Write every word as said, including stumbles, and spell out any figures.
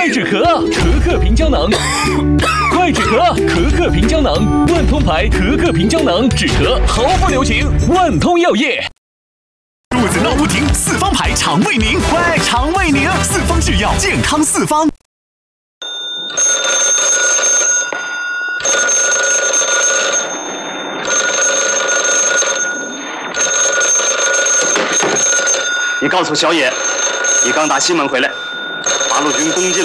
快止咳，咳咳平胶囊。快止咳，咳咳平胶囊。万通牌咳咳平胶囊，止咳毫不留情。万通药业。 肚子闹不停，四方牌肠胃宁，快肠胃宁，四方制药，健康四方。 你告诉小野，你刚打西门回来，八路军攻进。